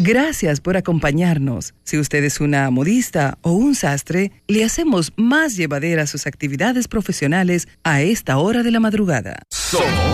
Gracias por acompañarnos. Si usted es una modista o un sastre, le hacemos más llevaderas sus actividades profesionales a esta hora de la madrugada. Somos